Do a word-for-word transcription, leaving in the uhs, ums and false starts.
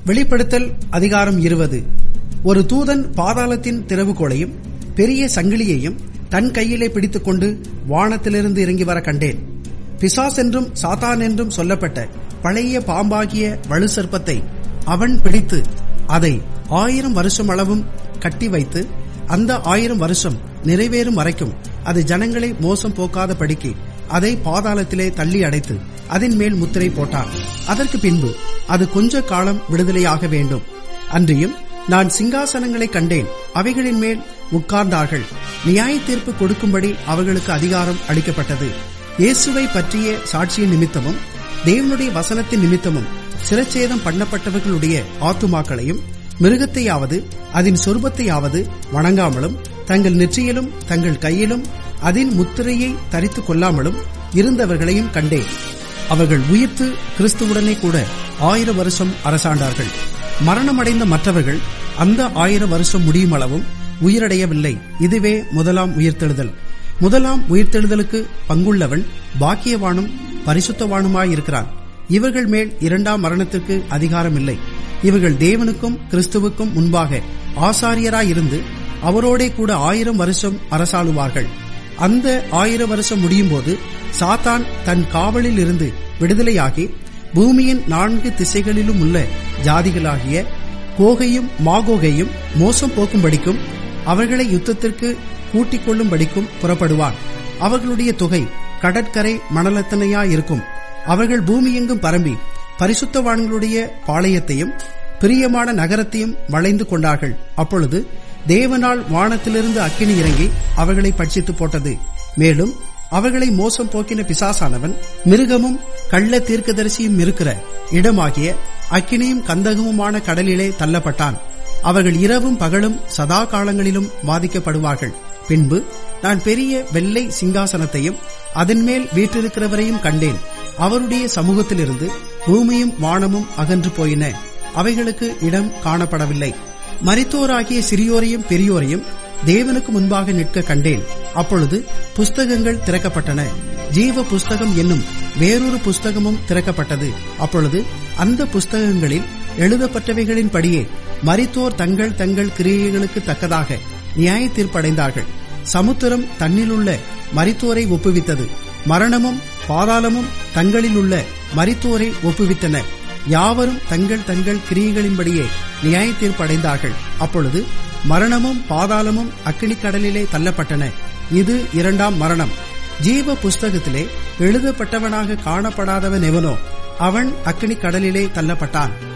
வெளிப்படுத்தல் அதிகாரம் இருபது. ஒரு தூதன் பாதாளத்தின் திறவுகோலையும் பெரிய சங்கிலியையும் தன் கையிலே பிடித்துக் கொண்டு வானத்திலிருந்து இறங்கி வர கண்டேன். பிசாஸ் என்றும் சாத்தான் என்றும் சொல்லப்பட்ட பழைய பாம்பாகிய வலு சர்ப்பத்தை அவன் பிடித்து அதை ஆயிரம் வருஷம் அளவும் கட்டி வைத்து, அந்த ஆயிரம் வருஷம் நிறைவேறும் வரைக்கும் அது ஜனங்களை மோசம் போக்காத படிக்கு அதை பாதாளத்திலே தள்ளி அடைத்து அதன் மேல் முத்திரை போட்டான். அதற்கு பின்பு அது கொஞ்ச காலம் விடுதலையாக வேண்டும். அன்றியும் நான் சிங்காசனங்களை கண்டேன், அவைகளின் மேல் உட்கார்ந்தார்கள். நியாய தீர்ப்பு கொடுக்கும்படி அவர்களுக்கு அதிகாரம் அளிக்கப்பட்டது. இயேசுவை பற்றிய சாட்சியின் நிமித்தமும் தேவனுடைய வசனத்தின் நிமித்தமும் சிரச்சேதம் பண்ணப்பட்டவர்களுடைய ஆத்துமாக்களையும் மிருகத்தையாவது அதன் சொரூபத்தையாவது வணங்காமலும் தங்கள் நெற்றியிலும் தங்கள் கையிலும் அதன் முத்திரையை தரித்துக் கொள்ளாமலும் இருந்தவர்களையும் கண்டேன். அவர்கள் உயிர்த்து கிறிஸ்துவுடனே கூட ஆயிரம் வருஷம் அரசாண்டார்கள். மரணமடைந்த மற்றவர்கள் அந்த ஆயிரம் வருஷம் முடியுமளவும் உயிரடையவில்லை. இதுவே முதலாம் உயிர்த்தெழுதல். முதலாம் உயிர்த்தெழுதலுக்கு பங்குள்ளவன் பாக்கியவானும் பரிசுத்தவானுமாயிருக்கிறான். இவர்கள் மேல் இரண்டாம் மரணத்திற்கு அதிகாரம் இல்லை. இவர்கள் தேவனுக்கும் கிறிஸ்துவுக்கும் முன்பாக ஆசாரியராயிருந்து அவரோடே கூட ஆயிரம் வருஷம் அரசாளுவார்கள். அந்த ஆயிரம் வருஷம் முடியும் போது சாத்தான் தன் காவலில் இருந்து விடுதலையாகி பூமியின் நான்கு திசைகளிலும் உள்ள ஜாதிகளாகிய கோகையும் மாகோகையும் மோசம் போக்கும்படிக்கும் அவர்களை யுத்தத்திற்கு கூட்டிக் கொள்ளும்படிக்கும் புறப்படுவான். அவர்களுடைய தொகை கடற்கரை மணலத்தனையாயிருக்கும். அவர்கள் பூமியெங்கும் பரம்பி பரிசுத்தவான்களுடைய பாளையத்தையும் பிரியமான நகரத்தையும் வளைந்து கொண்டார்கள். அப்பொழுது தேவனால் வானத்திலிருந்து அக்கினி இறங்கி அவர்களை பட்சித்து போட்டது. மேலும் அவர்களை மோசம் போக்கின பிசாசானவன் மிருகமும் கள்ள தீர்க்கதரிசியும் இருக்கிற இடமாகிய அக்கினியும் கந்தகமுமான கடலிலே தள்ளப்பட்டான். அவர்கள் இரவும் பகலும் சதா காலங்களிலும் வாதிக்கப்படுவார்கள். பின்பு நான் பெரிய வெள்ளை சிங்காசனத்தையும் அதன் மேல் வீற்றிருக்கிறவரையும் கண்டேன். அவருடைய சமூகத்திலிருந்து பூமியும் வானமும் அகன்று போயின. அவைகளுக்கு இடம் காணப்படவில்லை. மரித்தோராகிய சிறியோரையும் பெரியோரையும் தேவனுக்கு முன்பாக நிற்க கண்டேன். அப்பொழுது புஸ்தகங்கள் திறக்கப்பட்டன. ஜீவ புஸ்தகம் என்னும் வேறொரு புஸ்தகமும் திறக்கப்பட்டது. அப்பொழுது அந்த புஸ்தகங்களில் எழுதப்பட்டவைகளின் படியே மரித்தோர் தங்கள் தங்கள் கிரியைகளுக்கு தக்கதாக நியாய தீர்ப்படைந்தார்கள். சமுத்திரம் தன்னிலுள்ள மரித்தோரை ஒப்புவித்தது. மரணமும் பாதாளமும் தங்களில் உள்ள மரித்தோரை ஒப்புவித்தன. யாவரும் தங்கள் தங்கள் கிரியைகளின்படியே நியாய தீர்ப்பு அடைந்தார்கள். அப்பொழுது மரணமும் பாதாளமும் அக்கினி கடலிலே தள்ளப்பட்டன. இது இரண்டாம் மரணம். ஜீவ புஸ்தகத்திலே எழுதப்பட்டவனாக காணப்படாதவன் எவனோ அவன் அக்கினி கடலிலே தள்ளப்பட்டான்.